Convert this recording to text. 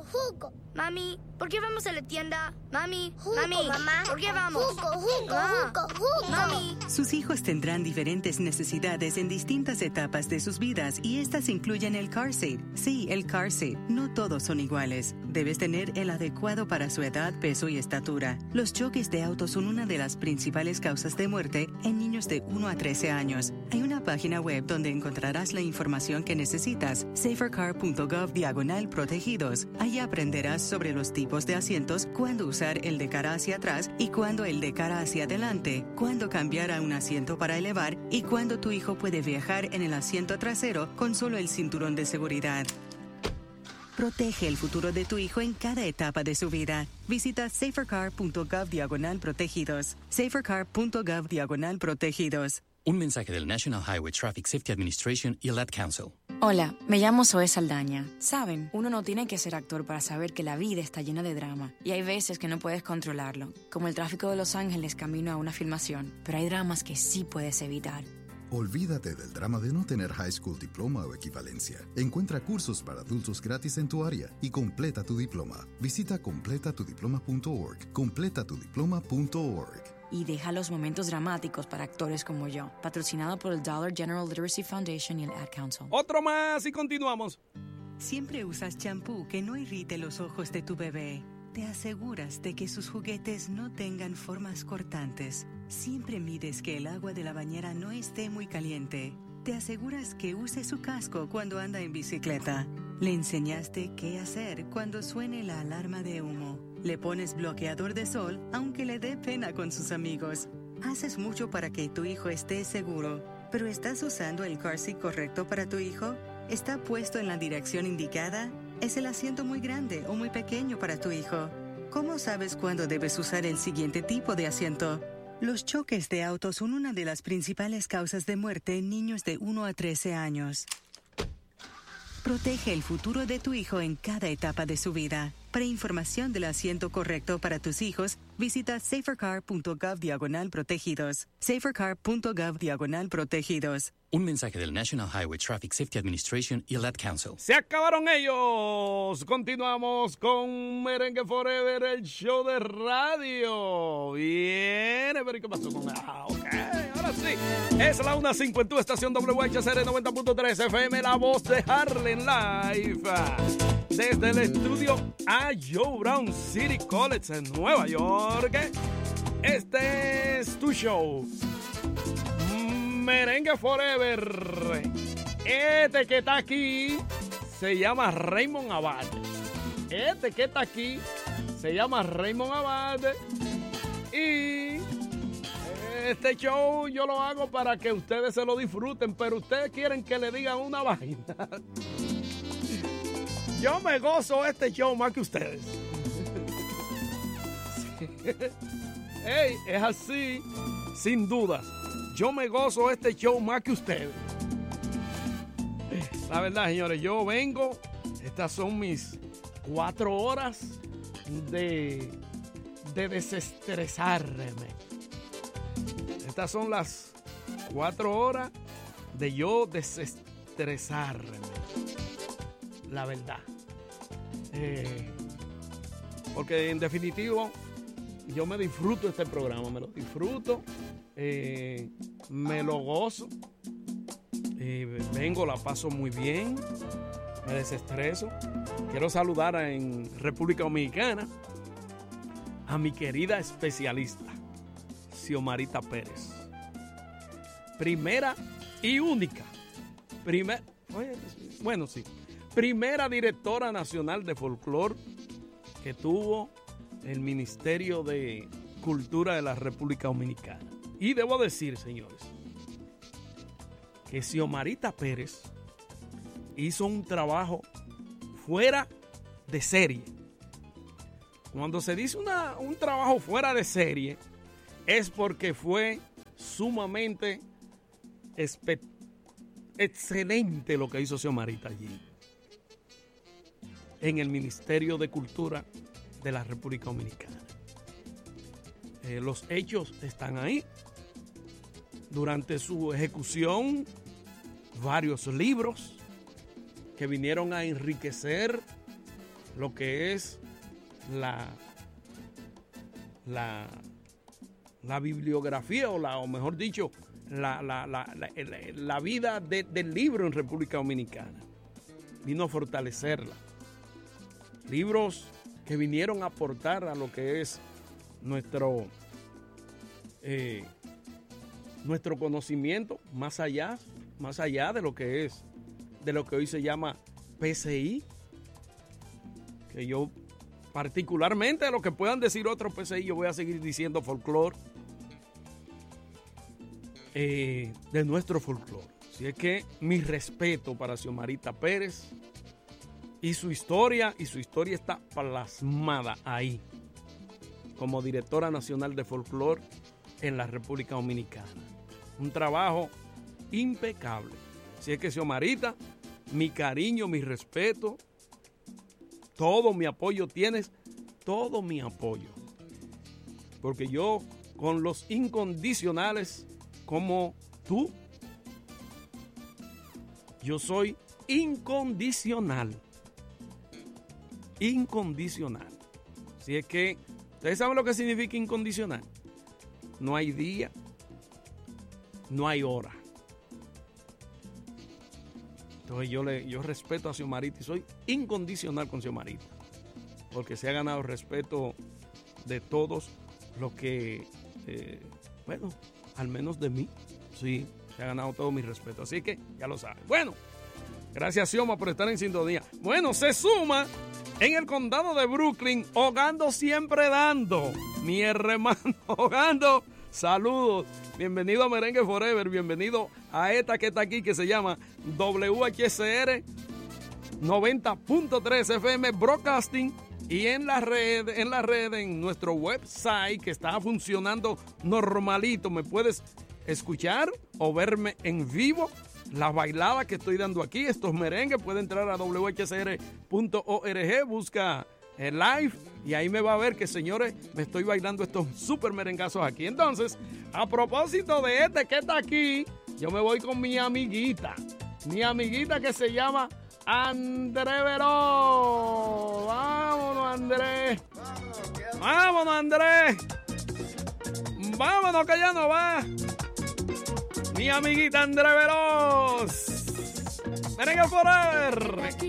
jugo. Mami, ¿por qué vamos a la tienda? Mami, Jugo, mami, mamá. ¿por qué vamos? Jugo. Mami. Sus hijos tendrán diferentes necesidades en distintas etapas de sus vidas y estas incluyen el car seat. Sí, el car seat. No todos son iguales. Debes tener el adecuado para su edad, peso y estatura. Los choques de auto son una de las principales causas de muerte en niños de 1 a 13 años. Hay una página web donde encontrarás la información que necesitas, safercar.gov/protegidos. Allí aprenderás sobre los tipos de asientos, cuándo usar el de cara hacia atrás y cuándo el de cara hacia adelante, cuándo cambiar a un asiento para elevar y cuándo tu hijo puede viajar en el asiento trasero con solo el cinturón de seguridad. Protege el futuro de tu hijo en cada etapa de su vida. Visita safercar.gov/protegidos. safercar.gov/protegidos. Un mensaje del National Highway Traffic Safety Administration y el Ad Council. Hola, me llamo Zoe Saldaña. Saben, uno no tiene que ser actor para saber que la vida está llena de drama. Y hay veces que no puedes controlarlo, como el tráfico de Los Ángeles camino a una filmación. Pero hay dramas que sí puedes evitar. Olvídate del drama de no tener high school diploma o equivalencia. Encuentra cursos para adultos gratis en tu área y completa tu diploma. Visita completatudiploma.org. completatudiploma.org. Y deja los momentos dramáticos para actores como yo. Patrocinado por el Dollar General Literacy Foundation y el Ad Council. Otro más y continuamos. Siempre usas champú que no irrite los ojos de tu bebé. Te aseguras de que sus juguetes no tengan formas cortantes. Siempre mides que el agua de la bañera no esté muy caliente. Te aseguras que use su casco cuando anda en bicicleta. Le enseñaste qué hacer cuando suene la alarma de humo. Le pones bloqueador de sol aunque le dé pena con sus amigos. Haces mucho para que tu hijo esté seguro. ¿Pero estás usando el car seat correcto para tu hijo? ¿Está puesto en la dirección indicada? ¿Es el asiento muy grande o muy pequeño para tu hijo? ¿Cómo sabes cuándo debes usar el siguiente tipo de asiento? Los choques de auto son una de las principales causas de muerte en niños de 1 a 13 años. Protege el futuro de tu hijo en cada etapa de su vida. Para información del asiento correcto para tus hijos, visita safercar.gov/protegidos. safercar.gov/protegidos. Un mensaje del National Highway Traffic Safety Administration y el Ad Council. Se acabaron ellos. Continuamos con Merengue Forever, el show de radio. Viene, pero ¿qué pasó con ok, ahora sí. Es la 1:50, estación WHCR 90.3 FM, la voz de Harlem Live. Desde el estudio a Joe Brown City College en Nueva York. Este es tu show. Merengue Forever. Este que está aquí se llama Raymond Abad. Este que está aquí se llama Raymond Abad. Y este show yo lo hago para que ustedes se lo disfruten, pero ustedes quieren que le digan una vaina. Yo me gozo este show más que ustedes. Hey, es así, sin dudas. Yo me gozo este show más que ustedes. La verdad, señores, yo vengo. Estas son mis 4 horas de desestresarme. Estas son las 4 horas de yo desestresarme. La verdad. Porque en definitivo yo me disfruto este programa, me lo disfruto, me lo gozo, vengo, la paso muy bien, me desestreso. Quiero saludar en República Dominicana a mi querida especialista, Xiomarita Pérez. Primera y única, primera directora nacional de folclore que tuvo el Ministerio de Cultura de la República Dominicana. Y debo decir, señores, que Xiomarita Pérez hizo un trabajo fuera de serie. Cuando se dice un trabajo fuera de serie, es porque fue sumamente excelente lo que hizo Xiomarita allí, en el Ministerio de Cultura de la República Dominicana. Los hechos están ahí. Durante su ejecución, varios libros que vinieron a enriquecer lo que es la bibliografía o mejor dicho, la vida del libro en República Dominicana. Vino a fortalecerla. Libros que vinieron a aportar a lo que es nuestro conocimiento más allá de lo que es, de lo que hoy se llama PCI, que yo particularmente de lo que puedan decir otros PCI, yo voy a seguir diciendo folclore, de nuestro folclore. Así es que mi respeto para Xiomarita Pérez y su historia está plasmada ahí como directora nacional de folclore en la República Dominicana. Un trabajo impecable. Así es que Xiomarita, mi cariño, mi respeto, todo mi apoyo, tienes todo mi apoyo. Porque yo con los incondicionales como tú, yo soy incondicional. Incondicional. Así es que, ¿ustedes saben lo que significa incondicional? No hay día, no hay hora. Entonces yo respeto a Xiomarita y soy incondicional con Xiomarita, porque se ha ganado el respeto de todos los que, bueno, al menos de mí, sí, se ha ganado todo mi respeto. Así que ya lo saben. Bueno, gracias Xioma por estar en sintonía. Bueno, se suma en el condado de Brooklyn, Hogando Siempre Dando. Mi hermano Hogando, saludos. Bienvenido a Merengue Forever, bienvenido a esta que está aquí, que se llama WHCR 90.3 FM Broadcasting, y en la red, en nuestro website que está funcionando normalito. Me puedes escuchar o verme en vivo. Las bailadas que estoy dando aquí, estos merengues, puede entrar a whcr.org, busca el live y ahí me va a ver que, señores, me estoy bailando estos súper merengazos aquí. Entonces, a propósito de este que está aquí, yo me voy con mi amiguita que se llama André Verón. Vámonos, Andrés. Vámonos, Andrés. Vámonos, que ya no va. Mi amiguita André Veloz. Merengue Forever.